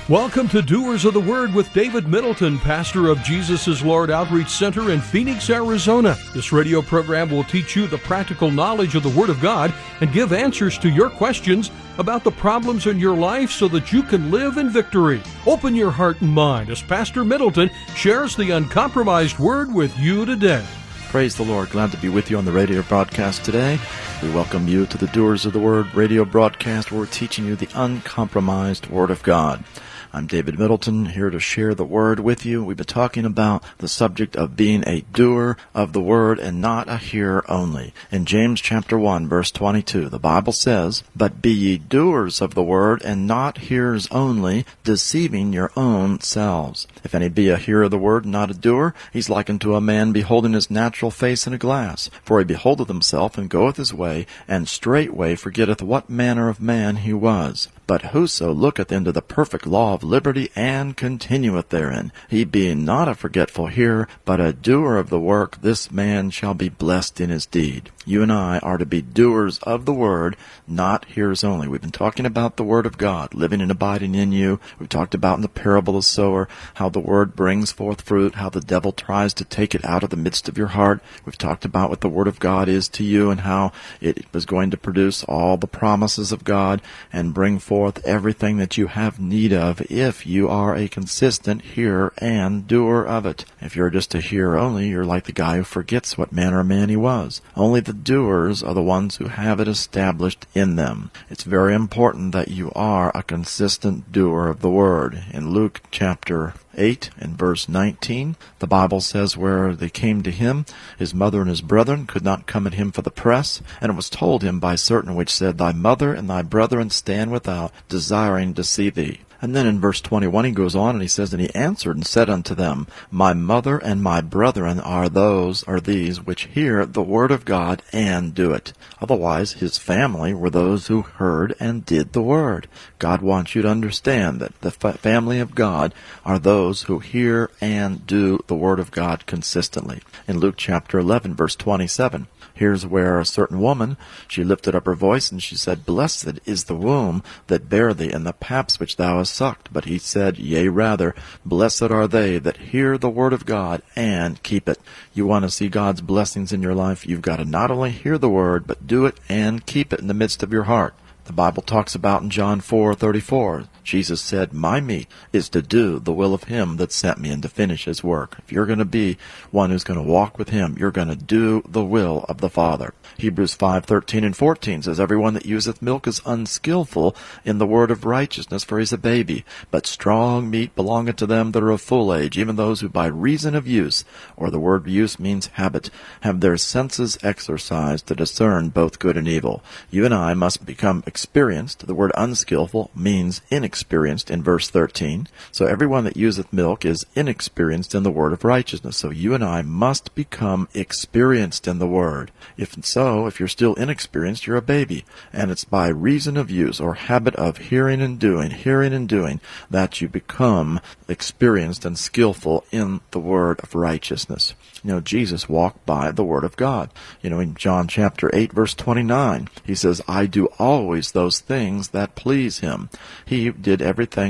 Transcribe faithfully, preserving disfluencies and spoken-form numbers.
Welcome to Doers of the Word with David Middleton, pastor of Jesus is Lord Outreach Center in Phoenix, Arizona. This radio program will teach you the practical knowledge of the Word of God and give answers to your questions about the problems in your life so that you can live in victory. Open your heart and mind as Pastor Middleton shares the uncompromised Word with you today. Praise the Lord. Glad to be with you on the radio broadcast today. We welcome you to the Doers of the Word radio broadcast where we're teaching you the uncompromised Word of God. I'm David Middleton, here to share the Word with you. We've been talking about the subject of being a doer of the Word and not a hearer only. In James chapter one, verse twenty-two, the Bible says, "But be ye doers of the Word, and not hearers only, deceiving your own selves. If any be a hearer of the Word, and not a doer, he's likened to a man beholding his natural face in a glass. For he beholdeth himself, and goeth his way, and straightway forgetteth what manner of man he was. But whoso looketh into the perfect law of liberty, and continueth therein, he being not a forgetful hearer, but a doer of the work, this man shall be blessed in his deed." You and I are to be doers of the Word, not hearers only. We've been talking about the Word of God, living and abiding in you. We've talked about in the parable of the sower, how the Word brings forth fruit, how the devil tries to take it out of the midst of your heart. We've talked about what the Word of God is to you and how it was going to produce all the promises of God and bring forth everything that you have need of if you are a consistent hearer and doer of it. If you're just a hearer only, you're like the guy who forgets what manner of man he was. Only the doers are the ones who have it established in them. It's very important that you are a consistent doer of the Word. In Luke chapter eight and verse nineteen, the Bible says, "Where they came to him, his mother and his brethren could not come at him for the press, and it was told him by certain which said, Thy mother and thy brethren stand without, desiring to see thee." And then in verse twenty-one he goes on and he says, "And he answered and said unto them, My mother and my brethren are those, are these, which hear the word of God and do it." Otherwise, his family were those who heard and did the word. God wants you to understand that the fa- family of God are those who hear and do the word of God consistently. In Luke chapter eleven, verse twenty-seven, here's where a certain woman, she lifted up her voice and she said, "Blessed is the womb that bare thee, and the paps which thou hast sucked." But he said, "Yea, rather, blessed are they that hear the word of God and keep it." You want to see God's blessings in your life, you've got to not only hear the word, but do it and keep it in the midst of your heart. The Bible talks about in John four thirty-four, Jesus said, "My meat is to do the will of him that sent me and to finish his work." If you're going to be one who's going to walk with him, you're going to do the will of the Father. Hebrews five thirteen and fourteen says, "Everyone that useth milk is unskillful in the word of righteousness, for he is a baby. But strong meat belongeth to them that are of full age, even those who by reason of use," or the word use means habit, "have their senses exercised to discern both good and evil." You and I must become experienced. The word unskillful means inexperienced in verse thirteen. So everyone that useth milk is inexperienced in the word of righteousness. So you and I must become experienced in the word. If so, if you're still inexperienced, you're a baby. And it's by reason of use or habit of hearing and doing, hearing and doing, that you become experienced and skillful in the word of righteousness. You know, Jesus walked by the word of God. You know, in John chapter eight, verse twenty-nine, he says, "I do always those things that please him." He did everything